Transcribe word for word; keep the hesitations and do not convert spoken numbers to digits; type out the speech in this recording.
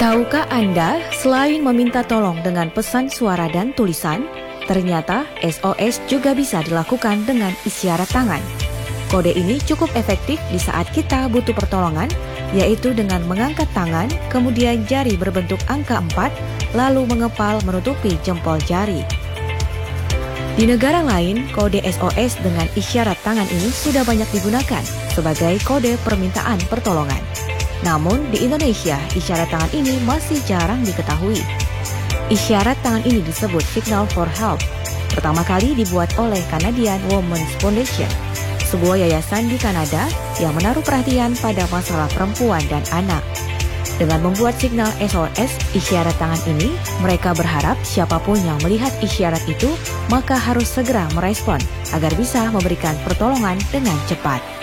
Tahukah Anda, selain meminta tolong dengan pesan suara dan tulisan, ternyata S O S juga bisa dilakukan dengan isyarat tangan. Kode ini cukup efektif di saat kita butuh pertolongan, yaitu dengan mengangkat tangan, kemudian jari berbentuk angka empat, lalu mengepal menutupi jempol jari. Di negara lain, kode S O S dengan isyarat tangan ini sudah banyak digunakan sebagai kode permintaan pertolongan. Namun, di Indonesia, isyarat tangan ini masih jarang diketahui. Isyarat tangan ini disebut Signal for Help. Pertama kali dibuat oleh Canadian Women's Foundation, sebuah yayasan di Kanada yang menaruh perhatian pada masalah perempuan dan anak. Dengan membuat signal S O S isyarat tangan ini, mereka berharap siapapun yang melihat isyarat itu, maka harus segera merespon agar bisa memberikan pertolongan dengan cepat.